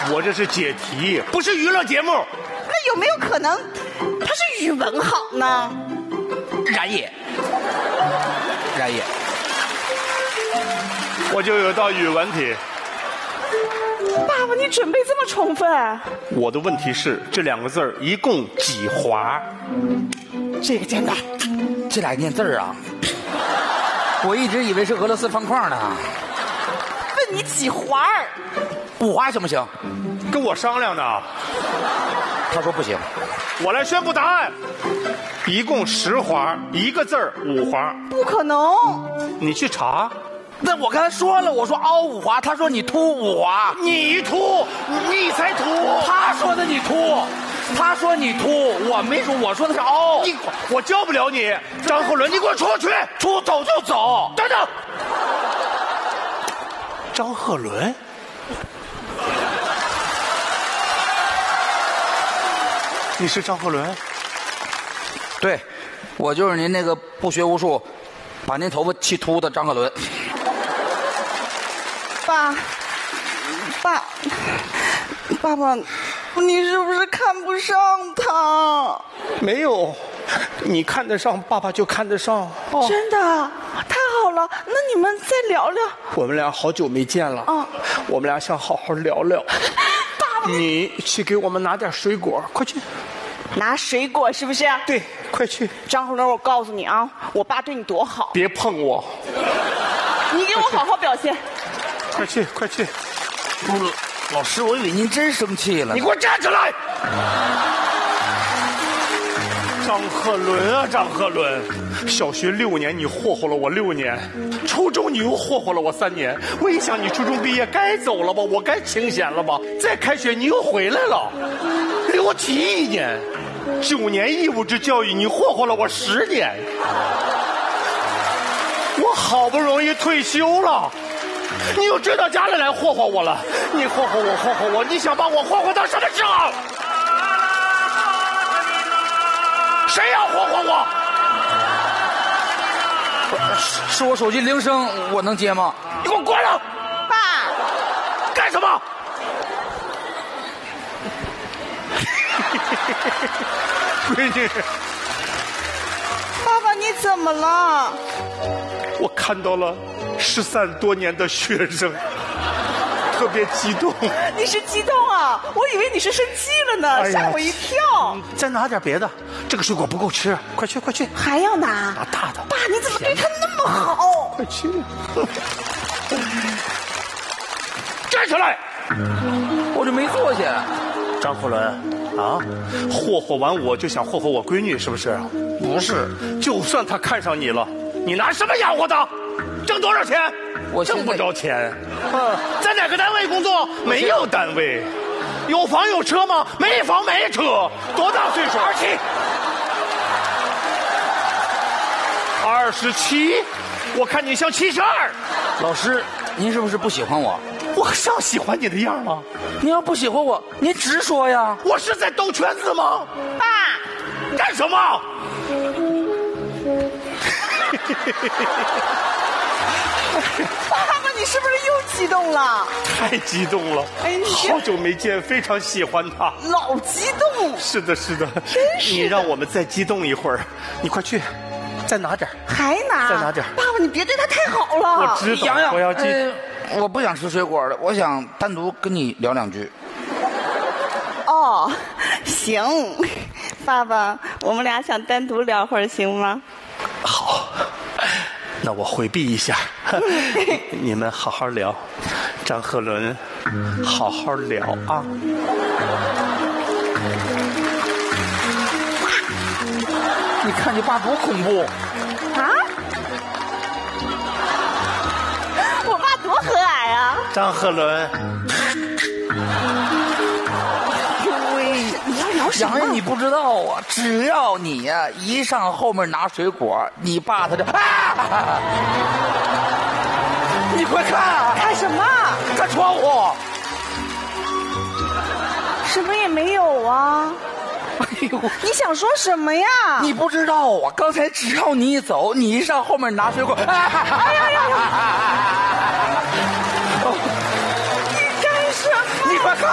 我这是解题，不是娱乐节目。 那有没有可能他是语文好呢？ 然也， 我就有道语文题。 爸爸，你准备这么充分？ 我的问题是这2个字儿一共几划？ 这个简单。 这俩念字儿啊，我一直以为是俄罗斯方块呢。 问你几划儿 ？5划行不行？ 跟我商量的。 他说不行。 我来宣布答案，一共10划，1个字儿5划。 不可能。 你去查。 那我刚才说了，我说凹5划，他说你凸5划。 你凸，你才凸。 他说的你凸，他说你凸，我没说，我说的是凹。 我教不了你，张鹤伦，你给我出去！ 走就走。 等等，张鹤伦。你是张鹤伦？ 对，我就是您那个不学无术，把您头发气秃的张鹤伦。 爸爸，你是不是看不上他？ 没有，你看得上爸爸就看得上。 真的？太好了，那你们再聊聊。 我们俩好久没见了，我们俩想好好聊聊。 爸爸， 你去给我们拿点水果，快去。 拿水果是不是？ 对，快去。 张鹤伦，我告诉你啊，我爸对你多好。 别碰我。 你给我好好表现。 快去，快去。 老师，我以为您真生气了。 你给我站起来！张鹤伦啊，张鹤伦，小学6年你霍霍了我6年，初中你又霍霍了我3年。我一想你初中毕业该走了吧，我该清闲了吧，再开学你又回来了，留级1年，9年义务制教育你霍霍了我10年。我好不容易退休了，你又追到家里来霍霍我了。你霍霍我，霍霍我，你想把我霍霍到什么时候？谁要霍霍我？ 是我手机铃声，我能接吗？ 你给我关了！ 爸， 干什么？闺女， 爸爸你怎么了？ 我看到了失散多年的学生，特别激动。 你是激动啊？我以为你是生气了呢，吓我一跳。 再拿点别的，这个水果不够吃，快去快去。 还要拿？ 拿大的。 爸，你怎么对他那么好？ 快去！站起来！ 我就没坐下。 张鹤伦啊，霍霍完我就想霍霍我闺女是不是？ 不是， 就算他看上你了，你拿什么养活他？挣多少钱？ 我挣不着钱。在哪个单位工作？没有单位。有房有车吗？没房没车。多大岁数？27。我看你像72。 老师，您是不是不喜欢我？ 我像喜欢你的样吗？ 您要不喜欢我，您直说呀。 我是在兜圈子吗？ 爸， 干什么？ 爸爸，你是不是又激动了？ 太激动了！ 哎， 好久没见，非常喜欢他。 老激动。 是的，是的。 真是的。 你让我们再激动一会儿，你快去，再拿点。 还拿？ 再拿点。 爸爸，你别对他太好了。 我知道。 洋洋， 我要我不想吃水果了，我想单独跟你聊2句。 哦，行，爸爸，我们俩想单独聊会儿，行吗？ 好，那我回避一下，你们好好聊，张鹤伦，好好聊啊。 你看你爸多恐怖啊！我爸多和蔼啊！ 张鹤伦。 洋洋，你不知道啊！只要你呀一上后面拿水果，你爸他就啊！你快看， 看什么？ 看窗户。 什么也没有啊！ 哎呦， 你想说什么呀？ 你不知道啊！刚才只要你一走，你一上后面拿水果，哎呀呀呀！你干什么？ 你快看！